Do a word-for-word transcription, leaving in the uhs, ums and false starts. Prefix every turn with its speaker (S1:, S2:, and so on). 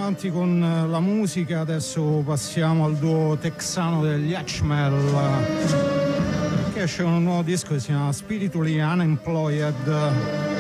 S1: avanti con la musica, adesso passiamo al duo texano degli Hatchmel, che esce un nuovo disco che si chiama Spiritually Unemployed.